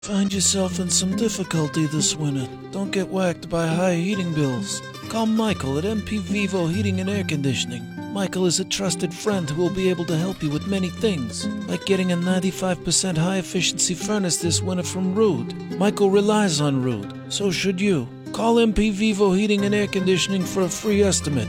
Find yourself in some difficulty this winter. Don't get whacked by high heating bills. Call Michael at MP Vivo Heating and Air Conditioning. Michael is a trusted friend who will be able to help you with many things, like getting a 95% high-efficiency furnace this winter from Rude. Michael relies on Rude, so should you. Call MP Vivo Heating and Air Conditioning for a free estimate,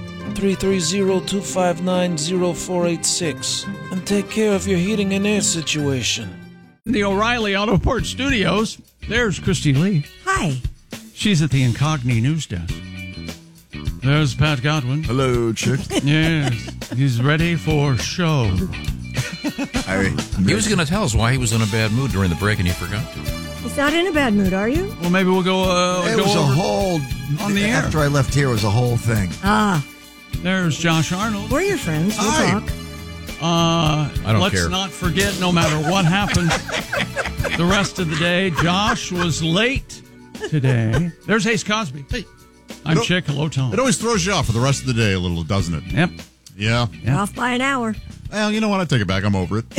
330-259-0486, and take care of your heating and air situation. In the O'Reilly Auto Parts Studios, there's Christy Lee. Hi. She's at the Incogni News Desk. There's Pat Godwin. Hello, Chick. Yes, he's ready for show. He was going to tell us why he was in a bad mood during the break, and he forgot to. He's not in a bad mood, are you? Well, maybe we'll go. It was a whole on the air. After I left here, it was a whole thing. There's Josh Arnold. We're your friends. We'll Hi. talk. I don't Let's care. not forget, no matter what happens the rest of the day, Josh was late today. There's Ace Cosby. Hey. I'm Chick. Hello, Tom. It always throws you off for the rest of the day a little, doesn't it? Yep. Yeah. Off by an hour. Well, you know what? I take it back. I'm over it.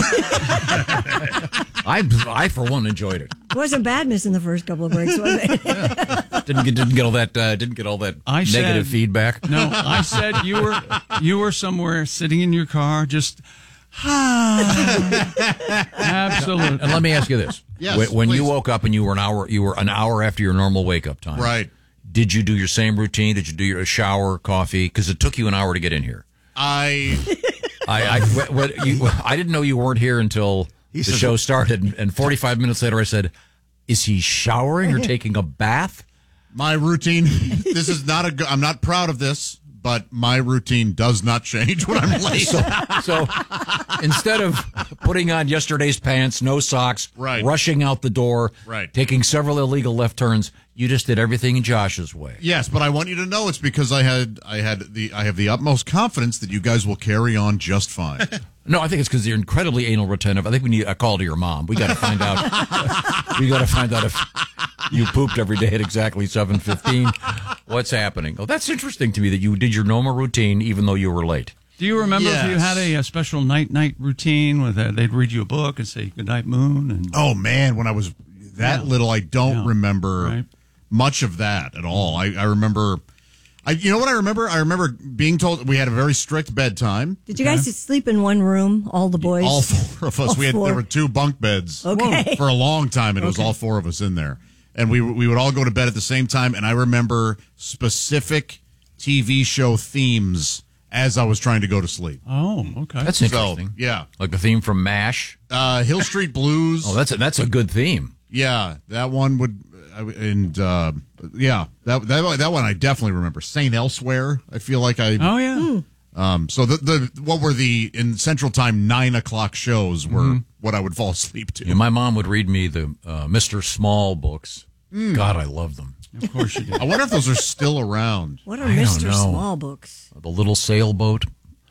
I for one enjoyed it. It wasn't bad missing the first couple of breaks, was it? Didn't get all that negative feedback. No, I said you were somewhere sitting in your car, just absolutely. And let me ask you this: Yes, when you please. woke up and you were an hour after your normal wake up time, Right. Did you do your same routine? Did you do your shower, coffee? Because it took you an hour to get in here. I didn't know you weren't here until the show started, and 45 minutes later, I said, "Is he showering or taking a bath?" My routine, this is not I'm not proud of this, but my routine does not change when I'm late. So instead of putting on yesterday's pants, no socks, Right. rushing out the door, Right. taking several illegal left turns, you just did everything in Josh's way. Yes, but I want you to know it's because I have the utmost confidence that you guys will carry on just fine. No, I think it's because you're incredibly anal retentive. I think we need a call to your mom. We got to find out. We got to find out if you pooped every day at exactly 7:15. What's happening? Oh, that's interesting to me that you did your normal routine even though you were late. Do you remember if you Yes. had a special night routine where they'd read you a book and say "Good night, Moon"? And Oh, man, when I was that little, I don't remember Right. much of that at all. I remember... you know what I remember? I remember being told we had a very strict bedtime. Did you guys sleep in one room, all the boys? All four of us. All There four. were two bunk beds Okay. for a long time, and it was all four of us in there. And we would all go to bed at the same time, and I remember specific TV show themes as I was trying to go to sleep. oh, okay. That's interesting. So, yeah. Like the theme from MASH. Hill Street Blues. Oh, that's a good theme. Yeah, that one would... that one I definitely remember. Saint Elsewhere, I feel like I... Oh yeah. So what were the in Central Time 9 o'clock shows were what I would fall asleep to. Yeah, my mom would read me the Mr. Small books. God, I love them. Of course you did. I wonder if those are still around. What are I don't Mr. know. Small books? The little sailboat.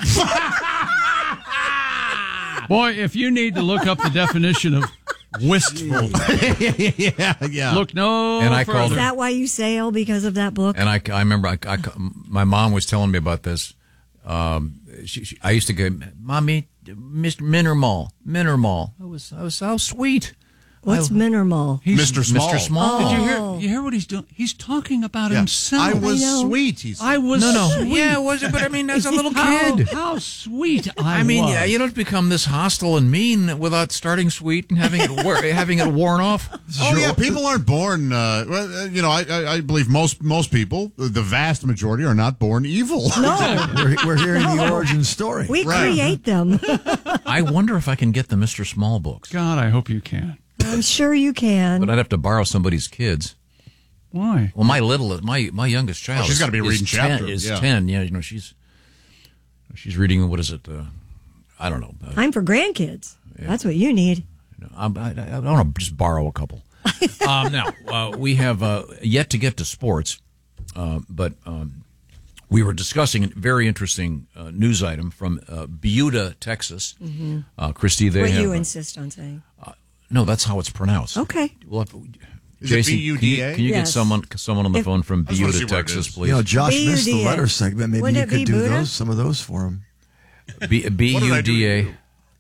Boy, if you need to look up the definition of wistful, Yeah. look no And I further. called Is that why you sail because of that book? And I remember my mom was telling me about this. I used to go, "Mommy, Mr. Minnermall. That was so sweet." What's Minermal? Mr. Small. Mr. Small. Did you hear what he's doing? He's talking about himself. I was I know. sweet. He's I was sweet. Yeah, was it? But I mean, as a little How, kid. how sweet I I mean, was. yeah, you don't become this hostile and mean without starting sweet and having it worn off. Oh yeah, people aren't born. I believe most people, the vast majority, are not born evil. No, We're hearing the origin story. we Right. create them. I wonder if I can get the Mr. Small books. God, I hope you can. I'm sure you can. But I'd have to borrow somebody's kids. Why? Well, my youngest child. she's gotta be reading chapters, Is yeah. 10. Yeah, she's reading. What is it? I don't know. Time for grandkids. That's what you need. I want to just borrow a couple. Now we have yet to get to sports, but we were discussing a very interesting news item from Buda, Texas. Christy, they What have. you insist on saying. No, that's how it's pronounced. Okay. We'll have, Is Jason, it B-U-D-A? can you get Yes. someone on the phone from just wanna Buda, see where it Texas, is. please? You know, Josh missed the BUDA. letter segment. Maybe Wouldn't you it be could do Buddha? some of those for him. B-U-D-A.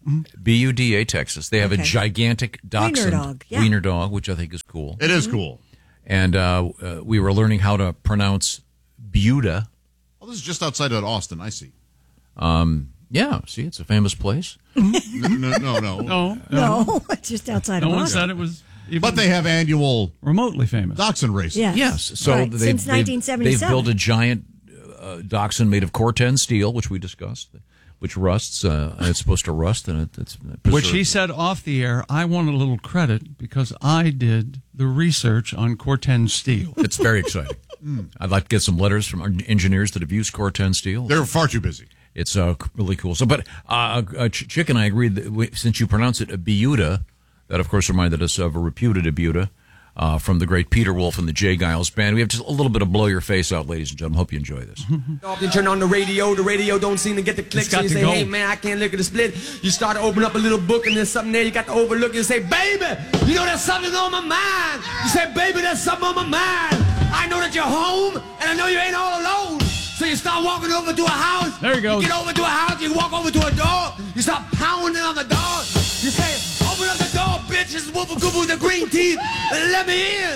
Buda, Texas. They have a Okay. gigantic dachshund dog, yeah. wiener dog, which I think is cool. It is cool. And we were learning how to pronounce Buda. Oh, this is just outside of Austin. I see. Yeah, see, it's a famous place. No. No, it's just outside No of one Austin. said it was even But they have annual remotely famous. dachshund races. Yes. Yes, so Right, they've, since they've 1977. built a giant dachshund made of Corten steel, which we discussed, which rusts. And it's supposed to rust, and it's preserved. Which he said off the air, I want a little credit because I did the research on Corten steel. It's very exciting. I'd like to get some letters from our engineers that have used Corten steel. They're far too busy. It's really cool. So, but Chick and I agreed that since you pronounce it a Buda, that of course reminded us of a reputed Buda from the great Peter Wolf and the Jay Giles Band. We have just a little bit of blow your face out, ladies and gentlemen. Hope you enjoy this. You turn on the radio don't seem to get the clicks. It's got So you to say, go. hey man, I can't look at the split. You start to open up a little book and there's something there you got to overlook and say, baby, you know there's something on my mind. You say, baby, there's something on my mind. I know that you're home and I know you ain't all alone. So you start walking over to a house. There he goes. You get over to a house, you walk over to a door, you start pounding on the door. You say, open up the door, bitch, it's Wolf Google with the green teeth, and let me in.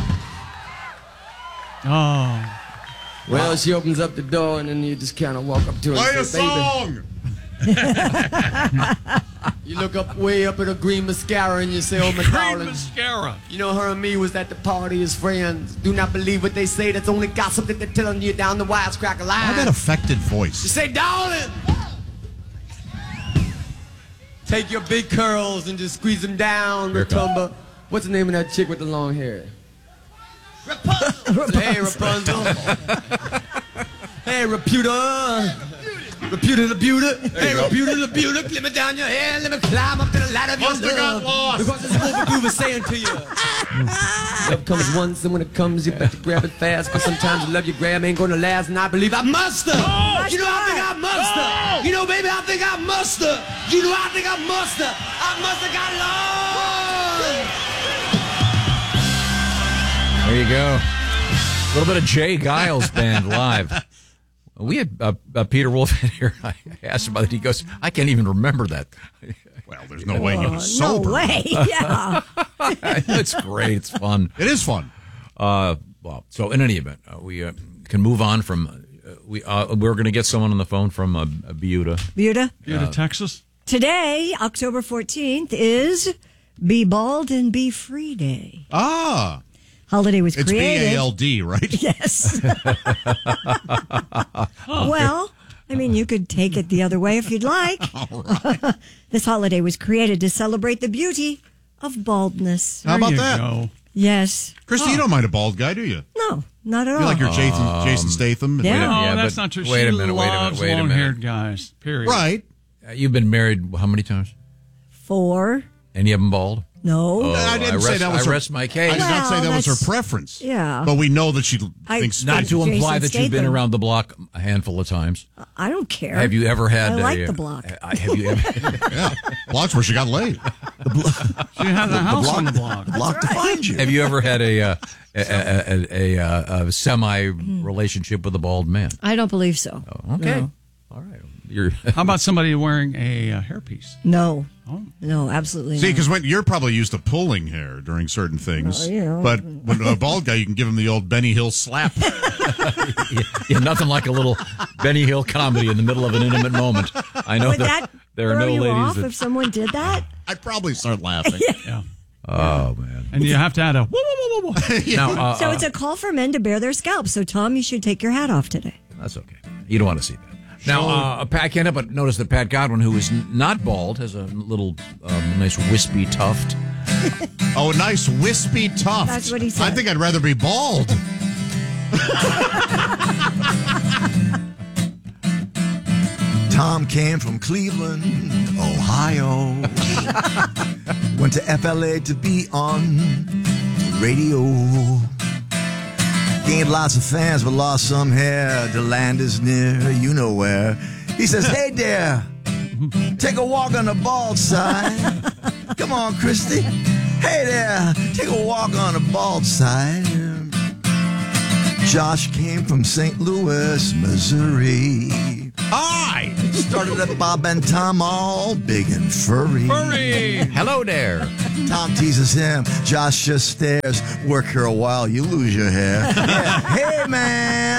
Oh, Well, she opens up the door and then you just kind of walk up to her Play a and say, baby. song. You look up way up at her green mascara and you say, oh my green darling. mascara. You know, her and me was at the party as friends. Do not believe what they say. That's only gossip that they're telling you down the wisecracker line. Why that affected You voice? say, darling, take your big curls and just squeeze them down, Here it comes. Rotunda. What's the name of that chick with the long hair? Rapunzel. Hey, Rapunzel. Hey, Reputa. Reputa the Buta. Hey, Reputa the Buta. Let me down your hair. Let me climb up to the ladder of your Must have got love. lost. Because it's what we was saying to you. Love comes once, and when it comes, you better grab it fast. Cause sometimes the love you grab ain't gonna last, and I believe I must have. You know, I think I must have. You know, baby, I think I must have. You know, I think I must have. I must have got lost. There you go. A little bit of Jay Giles Band live. We had Peter Wolf in here. I asked him about it. He goes, I can't even remember that. Well, there's no way he was sober. No way. Yeah. It's great. It's fun. It is fun. Well, so in any event, we can move on from. We're going to get someone on the phone from Buda. Buda. Buda, Texas. Today, October 14th, is Be Bald and Be Free Day. Ah, Holiday was it's created. BALD, right? Yes. Well, I mean, you could take it the other way if you'd like. This holiday was created to celebrate the beauty of baldness. How about There you that? go. Yes. Christy, you don't mind a bald guy, do you? No, not at all. You like your Jason Statham? Yeah. No, Yeah, that's but not true. wait a She minute, wait a minute, loves wait a minute. long-haired guys, period. Right. You've been married how many times? 4. Any of them bald? No. Oh, I didn't say that was I her. rest my I case. did not say Well, that was her that's- preference. Yeah. But we know that she I- thinks Not to Jason imply that you've been Statham. around the block a handful of times. I don't care. Have you ever had? I like the block. Have you ever? Yeah. Blocks where she got laid. She has a house on the block. Block to find you. Have you ever had a semi relationship with a bald man? I don't believe so. Okay, No. all right. You're How about somebody wearing a hairpiece? No. Oh. No, absolutely See, not. because when you're probably used to pulling hair during certain things, you know. but when a bald guy, you can give him the old Benny Hill slap. yeah, nothing like a little Benny Hill comedy in the middle of an intimate moment. I know Would that there are throw no you ladies off that. if someone did that? I'd probably start laughing. Yeah. Oh man! And you have to add a whoa, whoa, whoa, whoa, whoa. Now So it's a call for men to bare their scalps. So, Tom, you should take your hat off today. that's okay. You don't want to see that. Now, I can't help but notice that Pat Godwin, who is not bald, has a little nice wispy tuft. Oh, nice wispy tuft. That's what he said. I think I'd rather be bald. Tom came from Cleveland, Ohio. Went to FLA to be on the radio. Gained lots of fans, but lost some hair. The land is near, you know where. He says, hey there, take a walk on the bald side. Come on, Christy. Hey there, take a walk on the bald side. Josh came from St. Louis, Missouri. Hi. Started at Bob and Tom, all big and furry. Hello there. Tom teases him. Josh just stares. Work here a while, you lose your hair. Yeah. Hey, man.